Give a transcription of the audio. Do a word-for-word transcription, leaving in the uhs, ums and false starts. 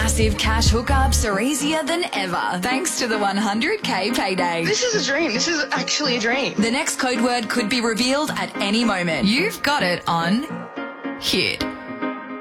Massive cash hookups are easier than ever thanks to the one hundred K payday. This is a dream. This is actually a dream. The next code word could be revealed at any moment. You've got it on Hit.